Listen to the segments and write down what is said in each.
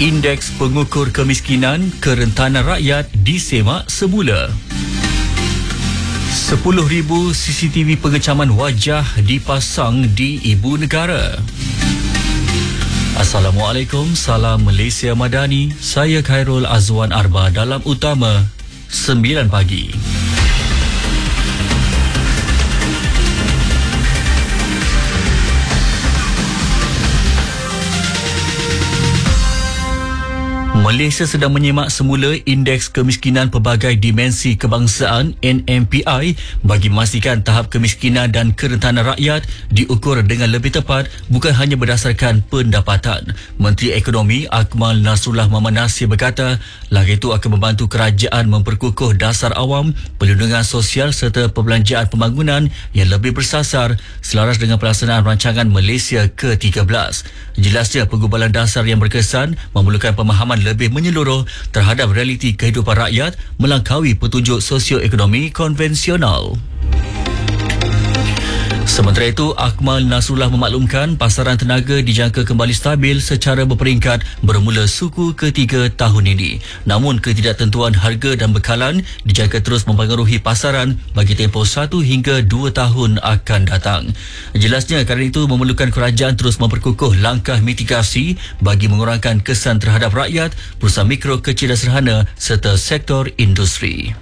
Indeks pengukur kemiskinan kerentanan rakyat disemak semula. 10,000 CCTV pengecaman wajah dipasang di ibu negara. Assalamualaikum, salam Malaysia Madani. Saya Khairul Azwan Arba dalam Utama 9 pagi. Malaysia sedang menyemak semula Indeks Kemiskinan Pelbagai Dimensi Kebangsaan NMPI bagi memastikan tahap kemiskinan dan kerentanan rakyat diukur dengan lebih tepat bukan hanya berdasarkan pendapatan. Menteri Ekonomi Akmal Nasrullah Mohamad Nasir berkata, langkah itu akan membantu kerajaan memperkukuh dasar awam, perlindungan sosial serta perbelanjaan pembangunan yang lebih bersasar selaras dengan pelaksanaan rancangan Malaysia ke-13. Jelasnya penggubalan dasar yang berkesan memerlukan pemahaman lebih menyeluruh terhadap realiti kehidupan rakyat melangkaui petunjuk sosioekonomi konvensional. Sementara itu, Akmal Nasrullah memaklumkan pasaran tenaga dijangka kembali stabil secara berperingkat bermula suku ketiga tahun ini. Namun, ketidaktentuan harga dan bekalan dijangka terus mempengaruhi pasaran bagi tempoh 1 hingga 2 tahun akan datang. Jelasnya, kerana itu memerlukan kerajaan terus memperkukuh langkah mitigasi bagi mengurangkan kesan terhadap rakyat, perusahaan mikro, kecil dan sederhana serta sektor industri.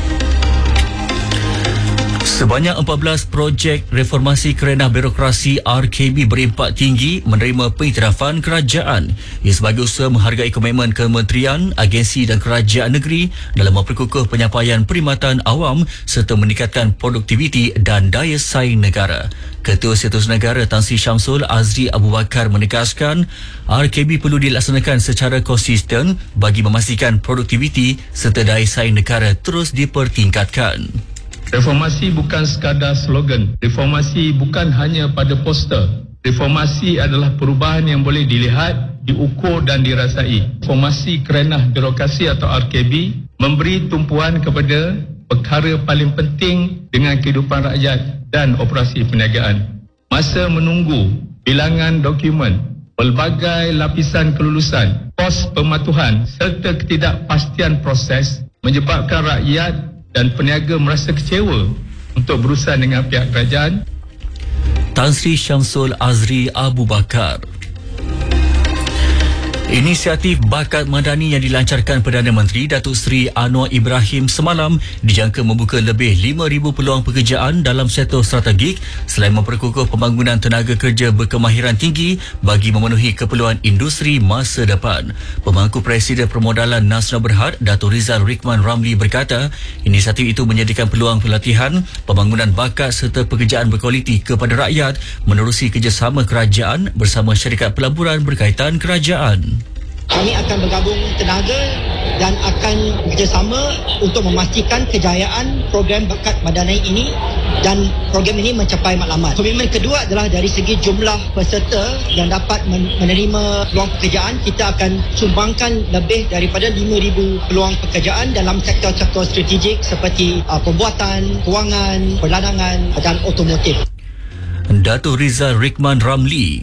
Sebanyak 14 projek reformasi kerenah birokrasi RKB berimpak tinggi menerima pengiktirafan kerajaan. Ia sebagai usaha menghargai komitmen kementerian, agensi dan kerajaan negeri dalam memperkukuh penyampaian perkhidmatan awam serta meningkatkan produktiviti dan daya saing negara. Ketua Setiausaha Negara Tan Sri Syamsul Azri Abu Bakar menegaskan RKB perlu dilaksanakan secara konsisten bagi memastikan produktiviti serta daya saing negara terus dipertingkatkan. Reformasi bukan sekadar slogan. Reformasi bukan hanya pada poster. Reformasi adalah perubahan yang boleh dilihat, diukur dan dirasai. Reformasi kerenah birokrasi atau RKB memberi tumpuan kepada perkara paling penting dengan kehidupan rakyat dan operasi perniagaan. Masa menunggu bilangan dokumen, pelbagai lapisan kelulusan, pos pematuhan serta ketidakpastian proses menyebabkan rakyat dan peniaga merasa kecewa untuk berurusan dengan pihak kerajaan. Tan Sri Syamsul Azri Abu Bakar. Inisiatif Bakat Madani yang dilancarkan Perdana Menteri Datuk Seri Anwar Ibrahim semalam dijangka membuka lebih 5,000 peluang pekerjaan dalam sektor strategik selain memperkukuh pembangunan tenaga kerja berkemahiran tinggi bagi memenuhi keperluan industri masa depan. Pemangku Presiden Permodalan Nasional Berhad Datuk Rizal Rikman Ramli berkata, inisiatif itu menyediakan peluang pelatihan, pembangunan bakat serta pekerjaan berkualiti kepada rakyat menerusi kerjasama kerajaan bersama syarikat pelaburan berkaitan kerajaan. Kami akan bergabung tenaga dan akan bekerjasama untuk memastikan kejayaan program Bakat Madani ini dan program ini mencapai matlamat. Komitmen kedua adalah dari segi jumlah peserta yang dapat menerima peluang pekerjaan, kita akan sumbangkan lebih daripada 5,000 peluang pekerjaan dalam sektor-sektor strategik seperti pembuatan, kewangan, perlandangan dan otomotif. Datuk Rizal Rikman Ramli.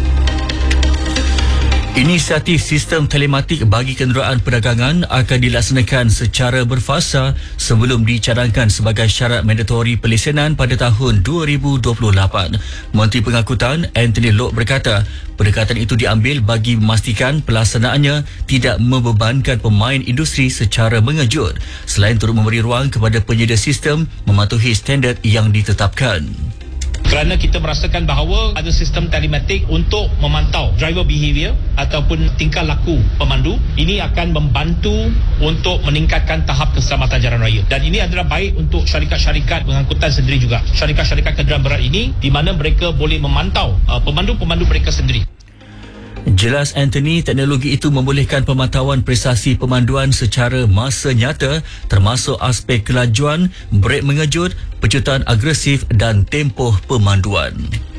Inisiatif sistem telematik bagi kenderaan perdagangan akan dilaksanakan secara berfasa sebelum dicadangkan sebagai syarat mandatori pelesenan pada tahun 2028. Menteri Pengangkutan Anthony Loke berkata, pendekatan itu diambil bagi memastikan pelaksanaannya tidak membebankan pemain industri secara mengejut, selain turut memberi ruang kepada penyedia sistem mematuhi standard yang ditetapkan. Kerana kita merasakan bahawa ada sistem telematik untuk memantau driver behavior ataupun tingkah laku pemandu, ini akan membantu untuk meningkatkan tahap keselamatan jalan raya. Dan ini adalah baik untuk syarikat-syarikat pengangkutan sendiri juga. Syarikat-syarikat kenderaan berat ini di mana mereka boleh memantau pemandu-pemandu mereka sendiri. Jelas Anthony, teknologi itu membolehkan pemantauan prestasi pemanduan secara masa nyata termasuk aspek kelajuan, brek mengejut, pecutan agresif dan tempoh pemanduan.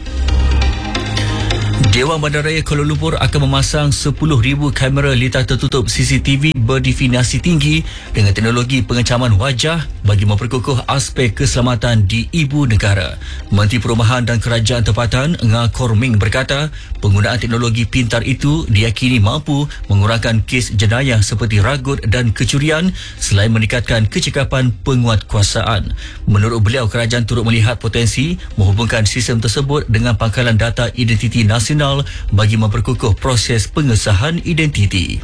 Dewan Bandaraya Kuala Lumpur akan memasang 10,000 kamera litar tertutup CCTV berdefinisi tinggi dengan teknologi pengecaman wajah bagi memperkukuh aspek keselamatan di ibu negara. Menteri Perumahan dan Kerajaan Tempatan Nga Korming berkata, penggunaan teknologi pintar itu diyakini mampu mengurangkan kes jenayah seperti ragut dan kecurian selain meningkatkan kecekapan penguatkuasaan. Menurut beliau, kerajaan turut melihat potensi menghubungkan sistem tersebut dengan pangkalan data identiti nasional bagi memperkukuh proses pengesahan identiti.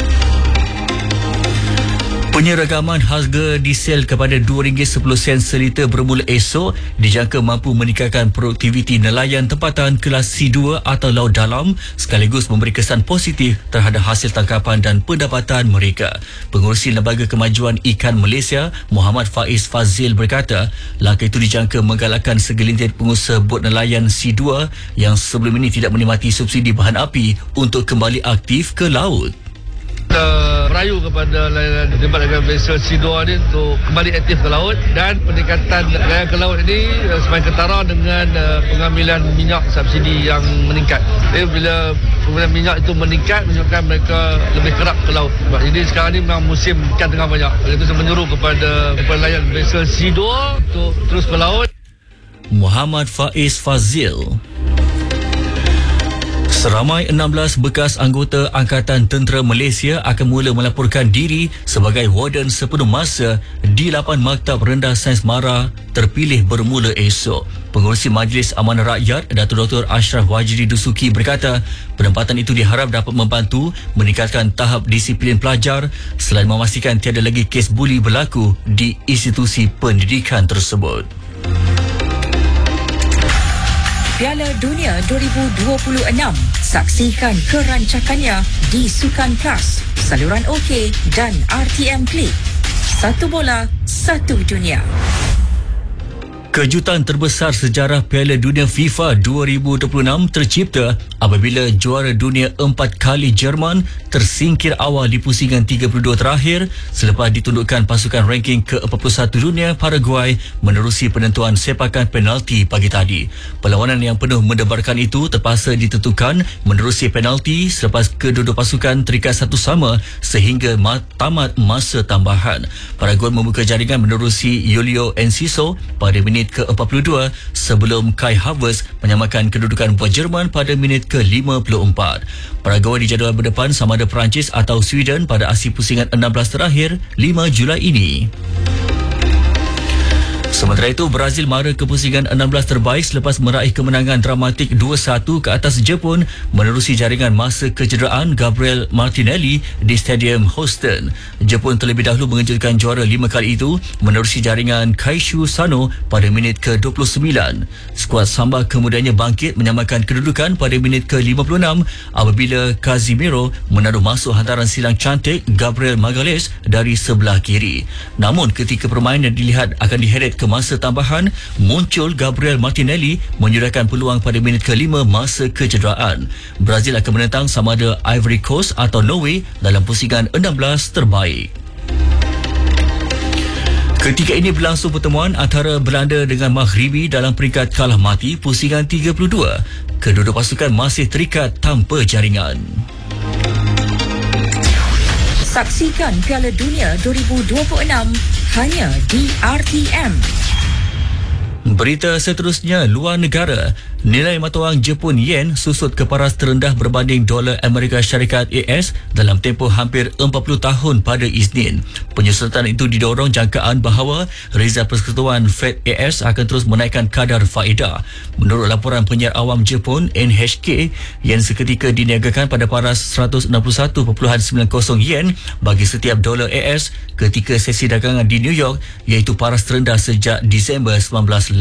Penyeragaman harga diesel kepada RM2.10 seliter bermula esok dijangka mampu meningkatkan produktiviti nelayan tempatan kelas C2 atau laut dalam sekaligus memberi kesan positif terhadap hasil tangkapan dan pendapatan mereka. Pengurusi Lembaga Kemajuan Ikan Malaysia, Muhammad Faiz Fazil berkata, langkah itu dijangka menggalakkan segelintir pengusaha bot nelayan C2 yang sebelum ini tidak menikmati subsidi bahan api untuk kembali aktif ke laut. Merayu kepada layanan vessel C2 ni untuk kembali aktif ke laut dan peningkatan layanan ke laut ini semakin ketara dengan pengambilan minyak subsidi yang meningkat. Jadi bila penggunaan minyak itu meningkat menyebabkan mereka lebih kerap ke laut. Jadi sekarang ni memang musim ikan tengah banyak. Itu saya menyeru kepada layanan vessel C2 untuk terus ke laut. Muhammad Faiz Fazil. Seramai 16 bekas anggota Angkatan Tentera Malaysia akan mula melaporkan diri sebagai warden sepenuh masa di 8 Maktab Rendah Sains Mara terpilih bermula esok. Pengurusi Majlis Amanah Rakyat, Datuk Dr. Ashraf Wajidi Dusuki berkata, penempatan itu diharap dapat membantu meningkatkan tahap disiplin pelajar selain memastikan tiada lagi kes buli berlaku di institusi pendidikan tersebut. Piala Dunia 2026. Saksikan kerancakannya di Sukan Plus, saluran OK dan RTM Klik. Satu bola, satu dunia. Kejutan terbesar sejarah Piala Dunia FIFA 2026 tercipta apabila juara dunia 4 kali Jerman tersingkir awal di pusingan 32 terakhir selepas ditundukkan pasukan ranking ke-41 dunia Paraguay menerusi penentuan sepakan penalti pagi tadi. Perlawanan yang penuh mendebarkan itu terpaksa ditentukan menerusi penalti selepas kedua-dua pasukan terikat satu sama sehingga tamat masa tambahan. Paraguay membuka jaringan menerusi Julio Enciso pada minit ke-42 sebelum Kai Havertz menyamakan kedudukan buat Jerman pada minit ke-54. Paraguay dijadual berdepan sama ada Perancis atau Sweden pada aksi pusingan 16 terakhir 5 Julai ini. Sementara itu, Brazil mara ke pusingan 16 terbaik selepas meraih kemenangan dramatik 2-1 ke atas Jepun menerusi jaringan masa kecederaan Gabriel Martinelli di Stadium Houston. Jepun terlebih dahulu mengejutkan juara 5 kali itu menerusi jaringan Kaishu Sano pada minit ke-29. Skuad Samba kemudiannya bangkit menyamakan kedudukan pada minit ke-56 apabila Casemiro menaruh masuk hantaran silang cantik Gabriel Magalhaes dari sebelah kiri. Namun ketika permainan dilihat akan diheret ke masa tambahan, muncul Gabriel Martinelli menyurahkan peluang pada minit ke-5 masa kecederaan. Brazil akan menentang sama ada Ivory Coast atau Norway dalam pusingan 16 terbaik. Ketika ini berlangsung pertemuan antara Belanda dengan Maghribi dalam peringkat kalah mati pusingan 32. Kedua-dua pasukan masih terikat tanpa jaringan. Saksikan Piala Dunia 2026 hanya di RTM. Berita seterusnya, luar negara. Nilai mata wang Jepun Yen susut ke paras terendah berbanding dolar Amerika Syarikat AS dalam tempoh hampir 40 tahun pada Isnin. Penyesuaian itu didorong jangkaan bahawa Reza Persekutuan Fed AS akan terus menaikkan kadar faedah. Menurut laporan penyiar awam Jepun NHK, Yen seketika diniagakan pada paras 161.90 Yen bagi setiap dolar AS ketika sesi dagangan di New York, iaitu paras terendah sejak Disember 1986.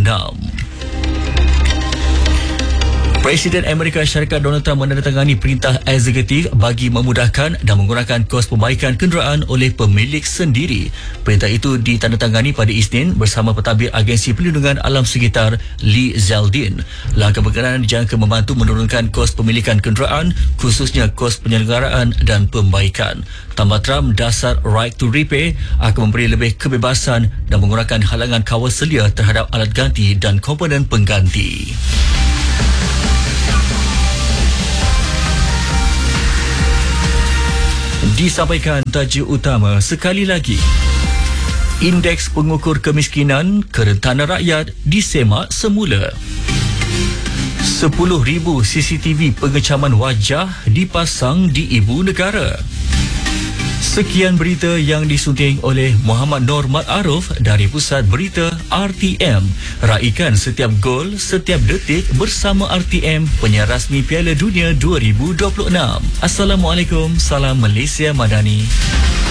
Presiden Amerika Syarikat Donald Trump menandatangani perintah eksekutif bagi memudahkan dan mengurangkan kos perbaikan kenderaan oleh pemilik sendiri. Perintah itu ditandatangani pada Isnin bersama pentadbir Agensi Perlindungan Alam Sekitar Lee Zeldin. Langkah berkenaan dijangka membantu menurunkan kos pemilikan kenderaan, khususnya kos penyelenggaraan dan pembaikan. Tambah Trump, dasar right to repair akan memberi lebih kebebasan dan mengurangkan halangan kawal selia terhadap alat ganti dan komponen pengganti. Disampaikan tajuk utama sekali lagi. Indeks pengukur kemiskinan kerentanan rakyat disemak semula. 10,000 CCTV pengecaman wajah dipasang di ibu negara. Sekian berita yang disunting oleh Muhammad Nor Mat Aruf dari Pusat Berita RTM. Raikan setiap gol, setiap detik bersama RTM, penyiar rasmi Piala Dunia 2026. Assalamualaikum, salam Malaysia Madani.